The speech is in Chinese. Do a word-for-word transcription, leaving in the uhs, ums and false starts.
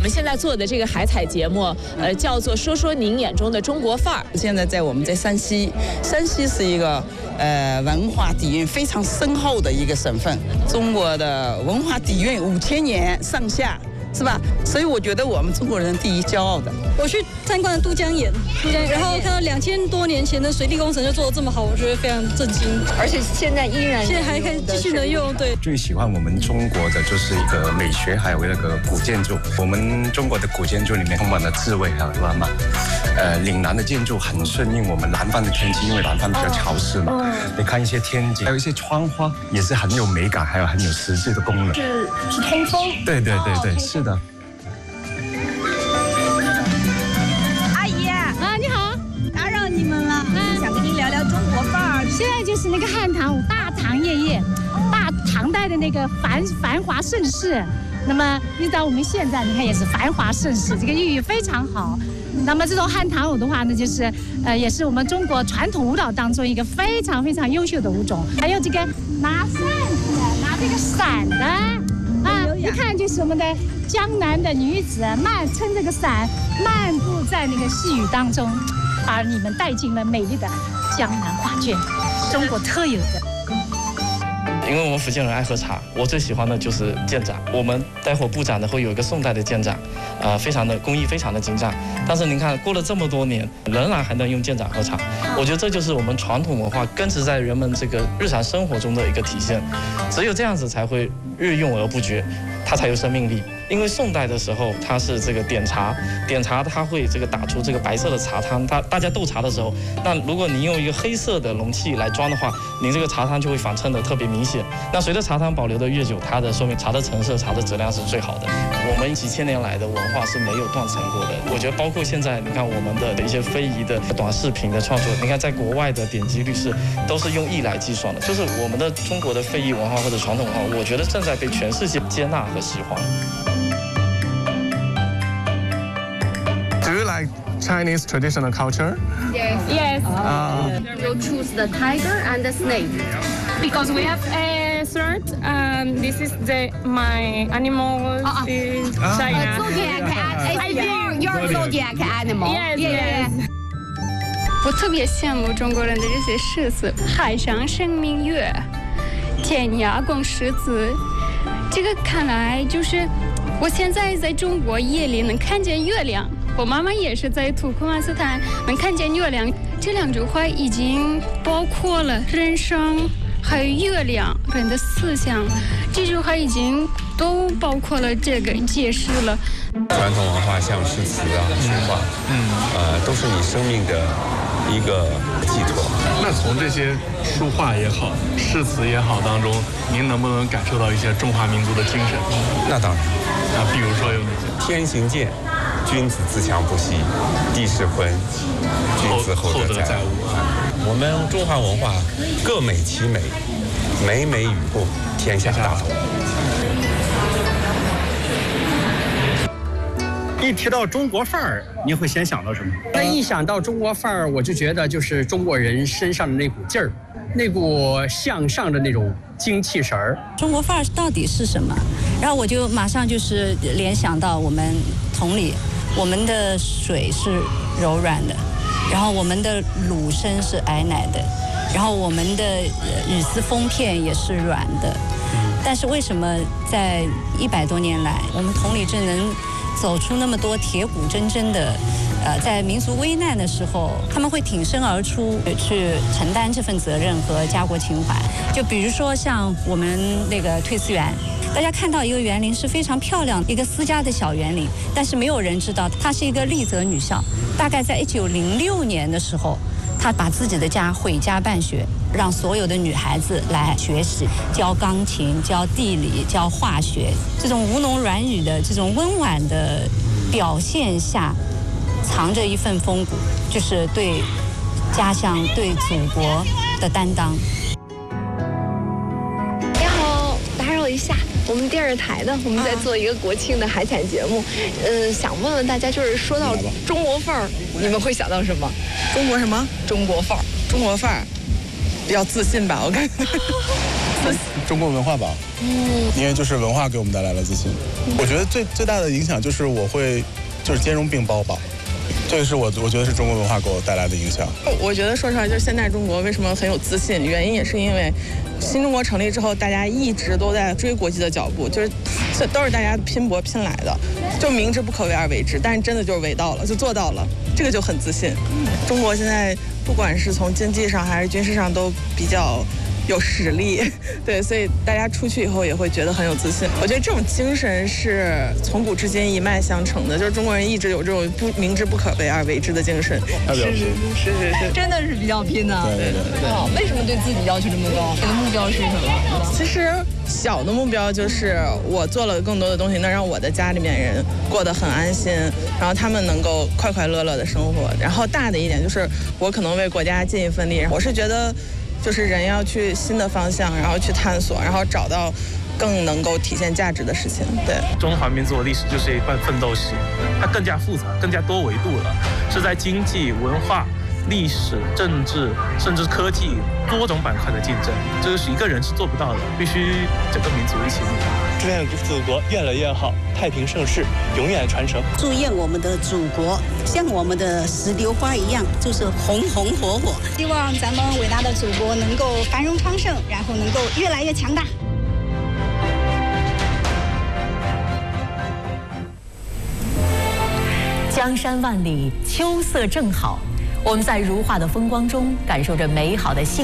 们现在做的这个海采节目，呃，叫做“说说您眼中的中国范儿”。 现在在我们在山西，山西是一个呃文化底蕴非常深厚的一个省份，中国的文化底蕴五千年上下。是吧？所以我觉得我们中国人第一骄傲的。 我去参观了都江堰，都江堰，然后看到两千多年前的水利工程就做得这么好，我觉得非常震惊。 而且现在依然现在还可以继续能用。对， 最喜欢我们中国的就是一个美学，还有那个古建筑。我们中国的古建筑里面充满了智慧还有浪漫。呃，岭南的建筑很顺应我们南方的天气，因为南方比较潮湿嘛。哦、你看一些天井，还有一些窗花，也是很有美感，还有很有实际的功能。 是是通风。 对对对对，是的。 阿姨啊，你好，打扰你们了，嗯、想跟您聊聊中国范儿。 现在就是那个汉唐大唐夜夜，大唐代的那个繁繁华盛世。那么遇到我们现在，你看也是繁华盛世，这个寓意非常好。那么这种汉唐舞的话呢，就是呃，也是我们中国传统舞蹈当中一个非常非常优秀的舞种。还有这个拿扇子、拿这个伞的啊，一看就是我们的江南的女子，慢撑这个伞，漫步在那个细雨当中，把你们带进了美丽的江南画卷，中国特有的。 因为我们福建人爱喝茶，我最喜欢的就是建盏。我们待会儿布展的会有一个宋代的建盏，呃，非常的工艺非常的精湛。但是您看，过了这么多年，仍然还能用建盏喝茶，我觉得这就是我们传统文化根植在人们这个日常生活中的一个体现。只有这样子才会日用而不绝，它才有生命力。因为宋代的时候，它是这个点茶，点茶它会这个打出这个白色的茶汤。它大家斗茶的时候，那如果您用一个黑色的容器来装的话，您这个茶汤就会反衬的特别明显。那随着茶汤保留的越久，它的说明茶的成色、茶的质量是最好的。我们几千年来的文化是没有断层过的。我觉得包括现在，你看我们的一些非遗的短视频的创作，你看在国外的点击率是都是用亿来计算的。就是我们的中国的非遗文化或者传统文化，我觉得正在被全世界接纳和喜欢。 Do you like Chinese traditional culture? Yes. Yes. Uh, you choose the tiger and the snake. Because we have a third. Um, this is the my animal uh, in uh, China. Uh, zodiac animal. Your zodiac animal. Yes. Yes. 我特别羡慕中国人的这些诗词，海上生明月，天涯共识字。这个看来就是我现在在中国夜里能看见月亮。我妈妈也是在土库曼斯坦能看见月亮，这两句话已经包括了人生，还有月亮人的思想，这句话已经都包括了这个解释了。 传统文化像诗词啊、书画，嗯，呃，都是你生命的一个寄托。 那从这些书画也好、诗词也好当中，您能不能感受到一些中华民族的精神？ 那当然。 啊，比如说有哪些？ 天行健，君子自强不息；地势浑，君子厚德载物。我们中华文化各美其美，美美与共，天下大同。 一提到中国范儿，你会先想到什么？ 那一想到中国范儿，我就觉得就是中国人身上的那股劲儿，那股向上的那种精气神儿。 中国范儿到底是什么？然后我就马上就是联想到我们同理，我们的水是柔软的，然后我们的乳身是矮奶的，然后我们的羽丝封片也是软的。但是为什么在一百多年来，我们同理镇能走出那么多铁骨铮铮的，呃，在民族危难的时候，他们会挺身而出，去承担这份责任和家国情怀。就比如说像我们那个退思园，大家看到一个园林是非常漂亮，一个私家的小园林，但是没有人知道它是一个丽泽女校。大概在一九零六年的时候，她把自己的家毁家办学，让所有的女孩子来学习，教钢琴、教地理、教化学，这种吴侬软语的这种温婉的表现下，藏着一份风骨，就是对家乡、对祖国的担当。 你好，打扰一下，我们电视台的，我们在做一个国庆的海采节目，呃，想问问大家，就是说到中国范儿，你们会想到什么？ 中国什么？ 中国范儿， 中国范儿。比较自信吧，我感觉。 中国文化吧，嗯，因为就是文化给我们带来了自信。我觉得最最大的影响就是我会就是兼容并包吧。这个是我我觉得是中国文化给我带来的影响。 我觉得说出来就是现在中国为什么很有自信，原因也是因为新中国成立之后，大家一直都在追国际的脚步，就是这都是大家拼搏拼来的，就明知不可为而为之，但是真的就是为到了，就做到了，这个就很自信。中国现在不管是从经济上还是军事上都比较有实力，对，所以大家出去以后也会觉得很有自信。我觉得这种精神是从古至今一脉相承的，就是中国人一直有这种不明知不可为而为之的精神。 是是是是是，真的是比较拼的。 对对对。 哦，为什么对自己要求这么高？你的目标是什么？ 其实小的目标就是我做了更多的东西，能让我的家里面人过得很安心，然后他们能够快快乐乐的生活。然后大的一点就是我可能为国家尽一份力。我是觉得。就是人要去新的方向，然后去探索，然后找到更能够体现价值的事情。对， 中华民族的历史就是一段奋斗史，它更加复杂、更加多维度了，是在经济、文化、历史、政治，甚至科技多种板块的竞争，这个是一个人是做不到的，必须整个民族一起努力。 祝愿祖国越来越好，太平盛世，永远传承。 祝愿我们的祖国像我们的石榴花一样，就是红红火火。 希望咱们伟大的祖国能够繁荣昌盛，然后能够越来越强大。 江山万里，秋色正好。我们在如画的风光中，感受着美好的幸